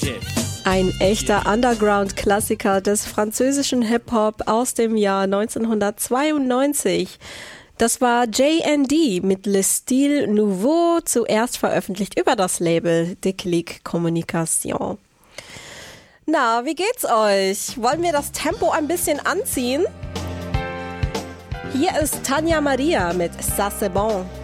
Ein echter Underground-Klassiker des französischen Hip-Hop aus dem Jahr 1992. Das war JND mit Le Style Nouveau, zuerst veröffentlicht über das Label Déclic Communication. Na, wie geht's euch? Wollen wir das Tempo ein bisschen anziehen? Hier ist Tanja Maria mit Ça c'est bon.